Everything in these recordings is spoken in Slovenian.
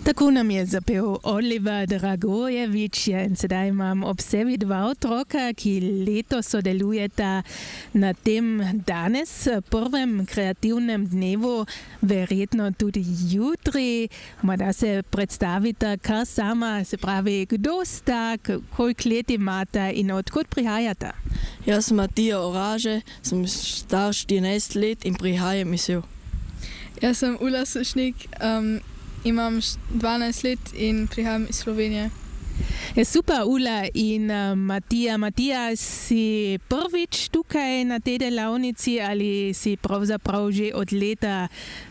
Tako nam je zapel Oliver Dragojevič in sedaj imam ob sebi dva otroka, ki letos sodelujeta na tem danes, prvem kreativnem dnevu, verjetno tudi jutri. Morda se predstavita kar sama, se pravi, kdo sta, koliko let imata in odkud prihajata? Jaz sem Matija Oraže, sem star 14 let in prihajam iz Sev. Jaz sem Ula Sušnik, imam 12 let in prihajam iz Slovenije. Je super, Ula in Matija. Matija, si prvič tukaj na tej delavnici ali si pravzaprav že od leta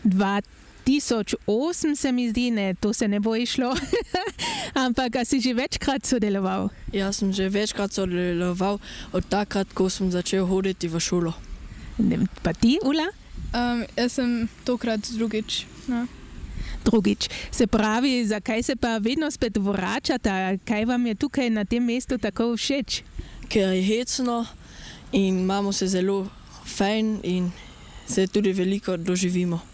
2008, se mi zdi, ne, to se ne bo išlo, ampak a si že večkrat sodeloval? Jaz sem že večkrat sodeloval od takrat, ko sem začel hoditi v šolo. Pa ti, Ula? Jaz sem tokrat drugič. No. Drugič. Se pravi, zakaj se pa vedno spet vračata? Kaj vam je tukaj na tem mestu tako všeč? Ker je hecno in imamo se zelo fajn in se tudi veliko doživimo.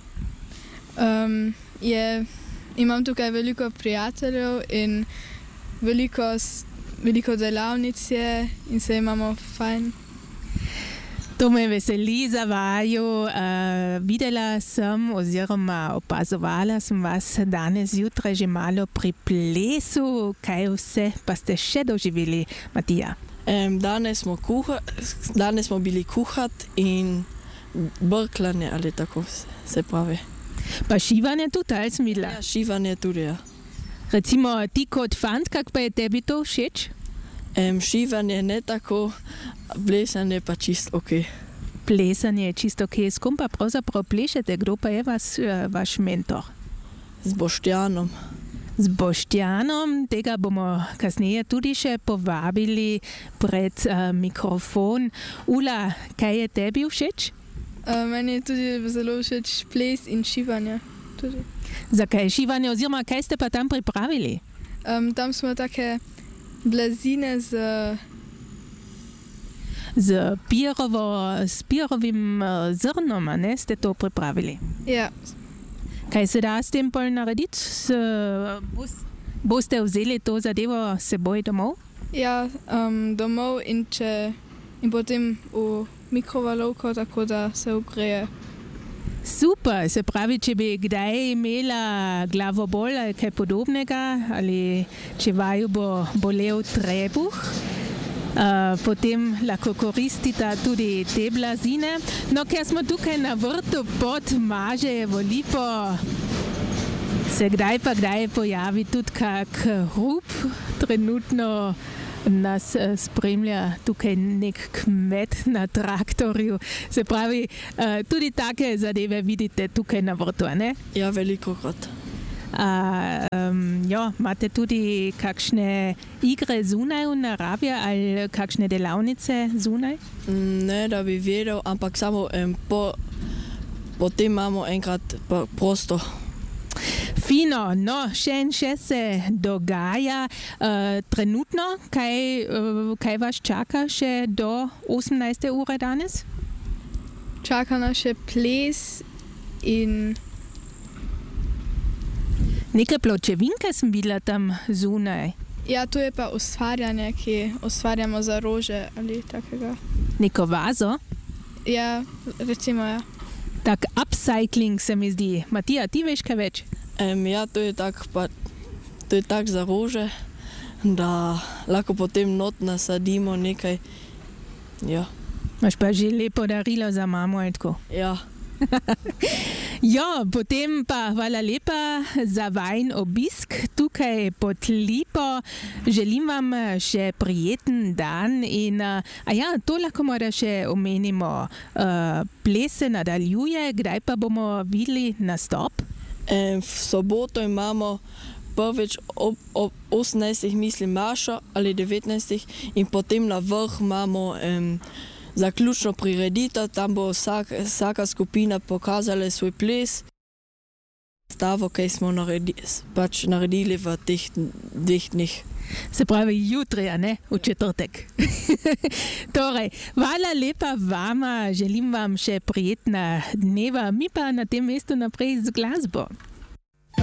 Imam tukaj veliko prijateljev in veliko delavnic je in se imamo fajn. To me veseli za vaju. Videla sem oziroma opazovala sem vas danes zjutraj že malo pri plesu. Kaj vse pa ste še doživeli, Matija? Danes smo bili kuhati in brklanje ali tako se pravi. Pa šivanje tudi, ali sem videla? Ja, šivanje tudi, ja. Recimo ti kot fant, kak pa je tebi to všeč? Šivanje ne tako, plesanje pa čisto ok. Plesanje je čisto ok. S kom pa pravzaprav plešete? Kdo pa je vaš mentor? Z Boštjanom. Z Boštjanom, tega bomo kasneje tudi še povabili pred mikrofon. Ula, kaj je tebi všeč? Meni je tudi zelo všeč ples in šivanje. Tudi. Zakaj šivanje oziroma kaj ste pa tam pripravili? Tam smo take blazine z pirovim zrnom, ne, ste to pripravili? Ja. Kaj se da s tem pol narediti? Boste vzeli to zadevo s seboj domov? Ja, domov in potem v mikrovalovko, tako da se ogreje. Super, se pravi, če bi kdaj imela glavobol ali kaj podobnega, ali če vaju bo bolel trebuh, potem lahko koristita tudi te blazine. No, ker smo tukaj na vrtu pod Mažejevo lipo, se kdaj pojavi tudi kak hrup. Trenutno nas spremlja tukaj nek kmet na traktorju. Se pravi, tudi take zadeve vidite tukaj na vrtu, ne? Ja, velikokrat. Imate tudi kakšne igre zunaj v naravi ali kakšne delavnice zunaj? Ne, da bi vedel, ampak samo potem imamo enkrat prosto. Fino, no, še se dogaja. Trenutno, kaj vas čaka še do 18. ure danes? Čaka nas še ples in neke pločevinke sem videla tam zunaj. Ja, to je pa ustvarjanje, ki ustvarjamo za rože ali takega. Neko vazo? Ja, recimo, ja. Tak upcycling se mi zdi. Matija, ti veš kaj več? Ja, to je tak za rože, da lahko potem not nasadimo nekaj. Ja. Imaš pa že lepo darilo za mamo, ali tako? Ja. Ja, potem pa hvala lepa za vajin obisk tukaj pod lipo. Želim vam še prijeten dan in to lahko morda še omenimo. Ples se nadaljuje, kdaj pa bomo videli nastop? V soboto imamo prvič ob 18. mislim mašo ali 19. in potem na vrh imamo zaključno prireditev, tam bo vsaka skupina pokazala svoj ples. Stavo, kaj smo naredili v teh 2 dneh. Se pravi jutri, a ne? V četrtek. Torej, hvala lepa vama, želim vam še prijetna dneva, mi pa na tem mestu naprej z glasbo.